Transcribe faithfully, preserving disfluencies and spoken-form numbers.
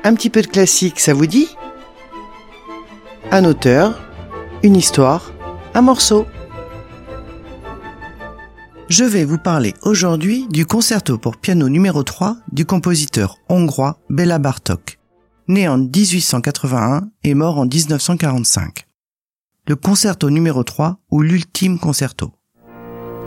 Un petit peu de classique, ça vous dit ? Un auteur, une histoire, un morceau. Je vais vous parler aujourd'hui du concerto pour piano numéro trois du compositeur hongrois Béla Bartók, né en dix-huit cent quatre-vingt-un et mort en dix-neuf cent quarante-cinq. Le concerto numéro trois ou l'ultime concerto.